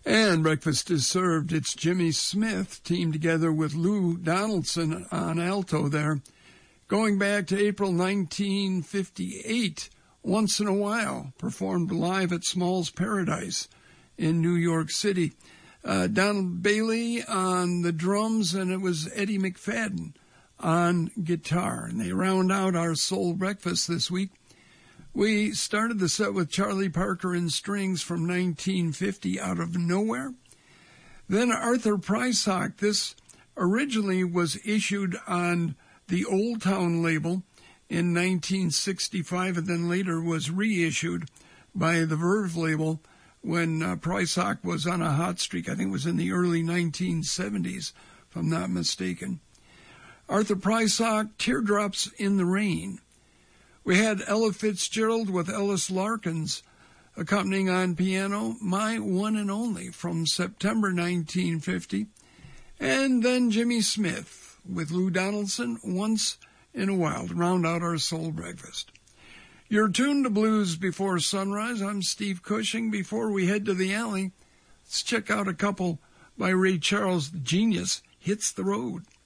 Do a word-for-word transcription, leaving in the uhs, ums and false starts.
And breakfast is served. It's Jimmy Smith, teamed together with Lou Donaldson on alto there. Going back to April nineteen fifty-eight, Once in a While, performed live at Small's Paradise in New York City. Uh, Donald Bailey on the drums, and it was Eddie McFadden on guitar. And they round out our soul breakfast this week. We started the set with Charlie Parker in strings from nineteen fifty, Out of Nowhere. Then Arthur Prysock. This originally was issued on the Old Town label in nineteen sixty-five, and then later was reissued by the Verve label when uh, Prysock was on a hot streak. I think it was in the early nineteen seventies, if I'm not mistaken. Arthur Prysock, Teardrops in the Rain. We had Ella Fitzgerald with Ellis Larkins accompanying on piano, My One and Only, from September nineteen fifty. And then Jimmy Smith with Lou Donaldson, Once in a While, to round out our soul breakfast. You're tuned to Blues Before Sunrise. I'm Steve Cushing. Before we head to the alley, let's check out a couple by Ray Charles. The Genius Hits the Road.